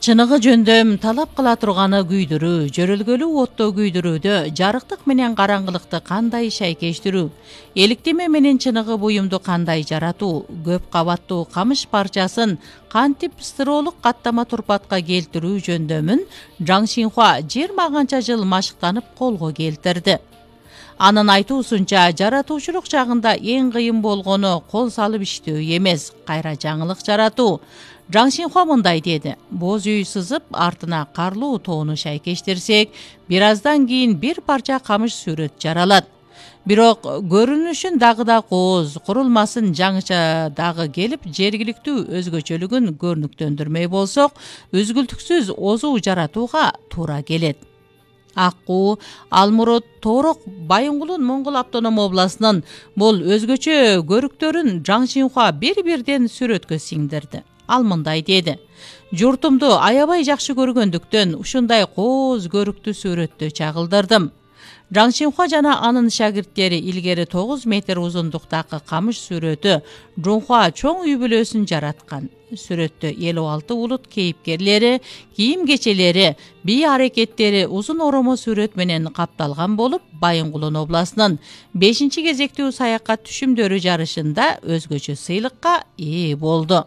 Чыныгы жөндөм талап кыла турганы күйдүрүү, жөрөлгөлүү отто күйдүрүүдө жарыктык менен караңгылыкты кандай шайкештирүү, эликтеме менен чыныгы буюмду кандай жаратуу, көп кабаттуу камыш парчасын кантип стыролук каттама турпатка келтирүү жөндөмүн Жаң Шинхуа 20 канча жыл машыктанып колго келтирди. Анын айтуусунча, жаратуучулук жагында эң кыйын болгону кол салып иштөө эмес, кайра жаңылык жаратуу. Жаң Шинхуа мындай деди: боз үй сызып, артына карлуу тоону шайкештирсек, бир аздан кийин бир парча камыш сүрөт жаралат. Бирок көрүнүшүн дагы да кооз, курулмасын жаңыча дагы келип, жергиликтүү өзгөчөлүгүн көрүнүктөндүрмөй болсок, үзгүлтүксүз озуу жаратууга туура келет. Аккуу, Алмурод, Тоорок, Байынгулун Моңгол автоном областынын бул өзгөчө көрүктөрүн Жаң Шинхуа бир-бирден сүрөткө сиңдирди. Ал мындай деди: журтумду аябай жакшы көргөндүктөн ушундай кооз көрүктүү сүрөттү чагылдырдым. Жаң Шинхуа жана анын шагирттери илгери 9 метр узундуктагы камыш сүрөтү Жунхуа чоң үй бүлөсүн жараткан. Сүрөттө 56 улут кейипкерлери, кийим кечелери, бий аракеттери узун оромо сүрөт менен капталган болуп, Байынгулун областынын 5-кезектүү саякат түшүмдөрү жарышында өзгөчө сыйлыкка ээ болду.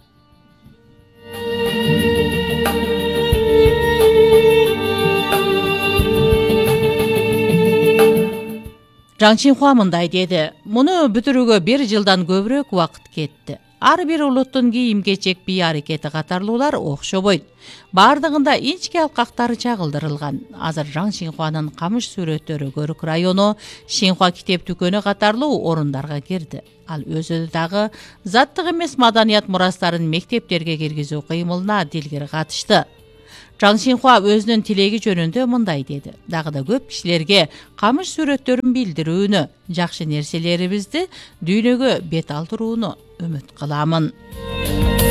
Жаң Шинхуа мындай деди: муну бүтүрүүгө 1 жылдан көбүрөөк убакыт кетти. Ар бир улуттун кийим-кечек, бий аракети катарлуулар окшобойт. Бардыгында инчке алкактары чагылдырылган. Азыр Жаң Шинхуанын камыш сүрөттөрү Көрүк району, Шинхуа китеп дүкөнү катарлуу орундарга кирди. Ал өзү дагы заттык эмес маданият мурастарын мектептерге киргизүү кыймылына дилгир катышты. Жаң Шинхуа өзүнүн тилеги жөнүндө мындай деди: дагы да көп кишилерге камыш сүрөттөрүн билдирүүнү, жакшы нерселерибизди дүйнөгө бет алдырууну үмүт кыламын.